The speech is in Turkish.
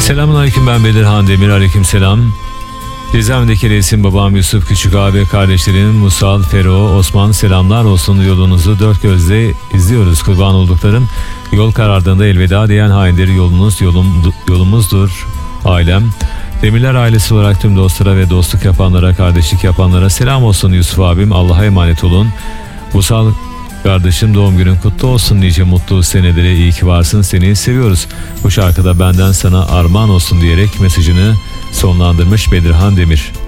Selamünaleyküm, ben Bedirhan Demir. Aleykümselam. Cezamdaki reisim babam Yusuf, küçük abi kardeşlerim Musal, Fero, Osman, selamlar olsun. Yolunuzu dört gözle izliyoruz kurban olduklarım. Yol karardığında elveda diyen hainleri yolunuz yolumuzdur ailem. Demirler ailesi olarak tüm dostlara ve dostluk yapanlara, kardeşlik yapanlara selam olsun Yusuf abim. Allah'a emanet olun. Musal kardeşim, doğum günün kutlu olsun, nice mutlu senelere, iyi ki varsın, seni seviyoruz. Bu şarkıda benden sana armağan olsun diyerek mesajını sonlandırmış Bedirhan Demir.